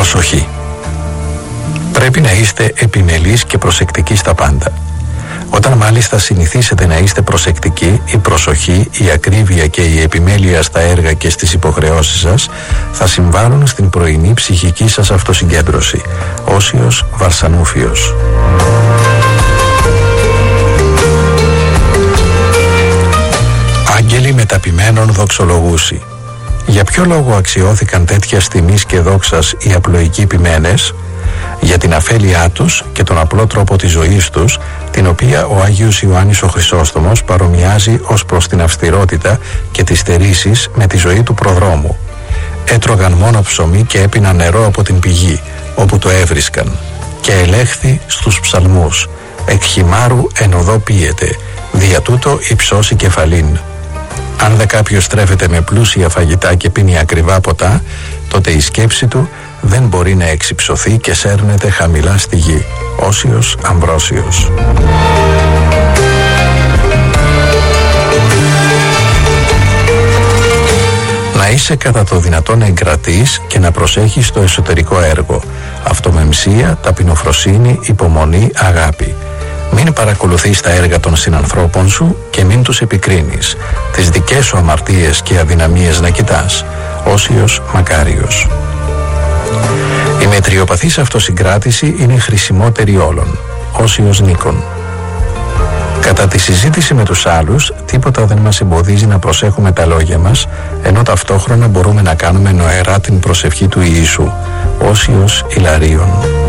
Προσοχή. Πρέπει να είστε επιμελείς και προσεκτικοί στα πάντα. Όταν μάλιστα συνηθίσετε να είστε προσεκτικοί, η προσοχή, η ακρίβεια και η επιμέλεια στα έργα και στις υποχρεώσεις σας θα συμβάλλουν στην πρωινή ψυχική σας αυτοσυγκέντρωση. Όσιος Βαρσανούφιος. Άγγελοι μεταπημένων δοξολογούσι. Για ποιο λόγο αξιώθηκαν τέτοια τιμής και δόξας οι απλοϊκοί ποιμένες? Για την αφέλειά τους και τον απλό τρόπο της ζωής τους, την οποία ο Άγιος Ιωάννης ο Χρυσόστομος παρομοιάζει ως προς την αυστηρότητα και τις στερήσεις με τη ζωή του προδρόμου. Έτρωγαν μόνο ψωμί και έπιναν νερό από την πηγή, όπου το έβρισκαν. Και ελέγχθη στους ψαλμούς, εκ χυμάρου εν οδό πίεται, δια τούτο υψώσει κεφαλήν. Αν δε κάποιος τρέφεται με πλούσια φαγητά και πίνει ακριβά ποτά, τότε η σκέψη του δεν μπορεί να εξυψωθεί και σέρνεται χαμηλά στη γη. Όσιος Αμβρόσιος. Να είσαι κατά το δυνατόν εγκρατής και να προσέχεις το εσωτερικό έργο. Αυτομεμψία, ταπεινοφροσύνη, υπομονή, αγάπη. Μην παρακολουθείς τα έργα των συνανθρώπων σου και μην τους επικρίνεις. Τις δικές σου αμαρτίες και αδυναμίες να κοιτάς. Όσιος Μακάριος. Η μετριοπαθής αυτοσυγκράτηση είναι χρησιμότερη όλων. Όσιος Νίκον. Κατά τη συζήτηση με τους άλλους, τίποτα δεν μας εμποδίζει να προσέχουμε τα λόγια μας, ενώ ταυτόχρονα μπορούμε να κάνουμε νοερά την προσευχή του Ιησού. Όσιος Ιλαρίων.